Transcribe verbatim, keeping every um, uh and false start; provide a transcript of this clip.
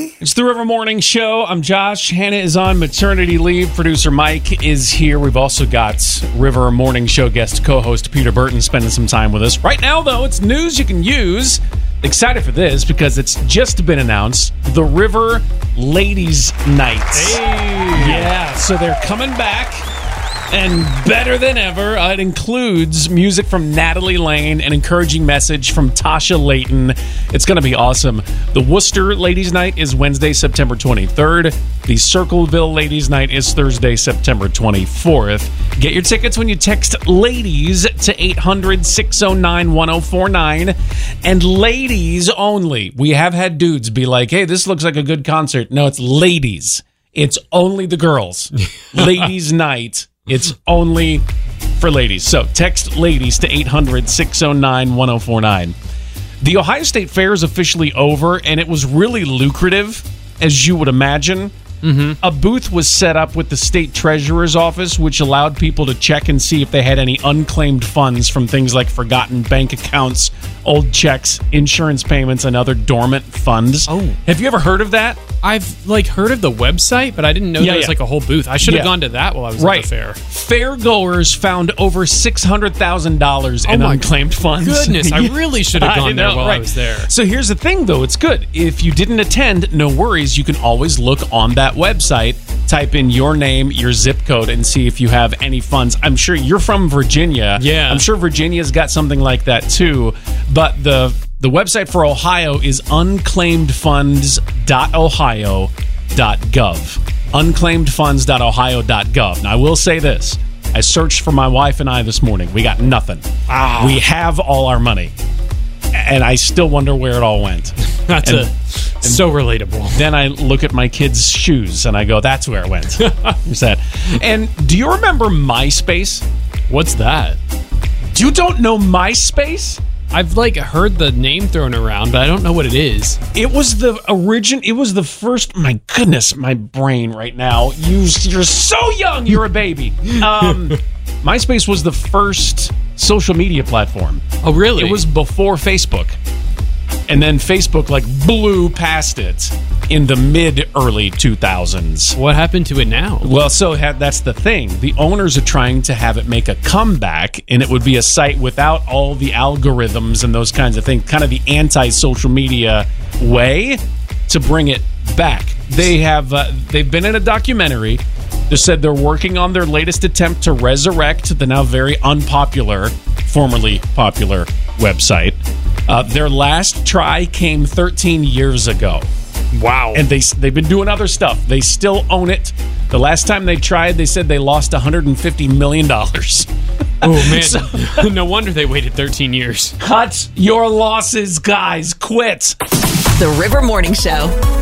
It's the River Morning Show. I'm Josh. Hannah is on maternity leave. Producer Mike is here. We've also got River Morning Show guest co-host Peter Burton spending some time with us. Right now, though, it's news you can use. Excited for this because it's just been announced. The River Ladies Night. Hey. Yeah, so they're coming back. And better than ever, uh, it includes music from Natalie Lane, an encouraging message from Tasha Layton. It's going to be awesome. The Worcester Ladies Night is Wednesday, September twenty-third. The Circleville Ladies Night is Thursday, September twenty-fourth. Get your tickets when you text LADIES to eight hundred, six oh nine, one oh four nine. And ladies only. We have had dudes be like, hey, this looks like a good concert. No, it's ladies. It's only the girls. Ladies Night. It's only for ladies. So text LADIES to eight hundred, six oh nine, one oh four nine. The Ohio State Fair is officially over, and it was really lucrative, as you would imagine. Mm-hmm. A booth was set up with the state treasurer's office, which allowed people to check and see if they had any unclaimed funds from things like forgotten bank accounts, old checks, insurance payments, and other dormant funds. Oh. Have you ever heard of that? I've like heard of the website, but I didn't know Yeah, there was yeah. like a whole booth. I should have Yeah. gone to that while I was Right. at the fair. Fairgoers found over six hundred thousand dollars in Oh my unclaimed funds. Goodness, I really should have I gone there know, while right. I was there. So here's the thing, though. It's good. If you didn't attend, no worries. You can always look on that website, type in your name, your zip code, and see if you have any funds. I'm sure you're from Virginia. Yeah. I'm sure Virginia's got something like that, too. But the the website for Ohio is unclaimed funds dot ohio dot gov. unclaimed funds dot ohio dot gov. Now, I will say this. I searched for my wife and I this morning. We got nothing. Ah. We have all our money. And I still wonder where it all went. That's And- a, so relatable. Then I look at my kids' shoes and I go, that's where it went. There's that. And do you remember MySpace? What's that? You don't know MySpace? I've like heard the name thrown around, but I don't know what it is. It was the origin. It was the first. My goodness, my brain right now. You, you're so young. You're a baby. Um, MySpace was the first social media platform. Oh, really? It was before Facebook. And then Facebook like blew past it in the mid early two thousands. What happened to it now? Well, so ha- that's the thing. The owners are trying to have it make a comeback, and it would be a site without all the algorithms and those kinds of things, kind of the anti-social media way to bring it back. They have uh, they've been in a documentary. They said they're working on their latest attempt to resurrect the now very unpopular, formerly popular website. Uh, their last try came thirteen years ago. Wow. And they, they've been doing other stuff. They still own it. The last time they tried, they said they lost one hundred fifty million dollars. Oh, man. So- No wonder they waited thirteen years. Cut your losses, guys. Quit. The River Morning Show.